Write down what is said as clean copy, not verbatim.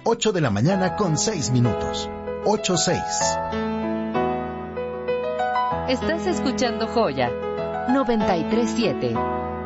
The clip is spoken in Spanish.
8 de la mañana con 6 minutos. 8:06. Estás escuchando Joya 93.7.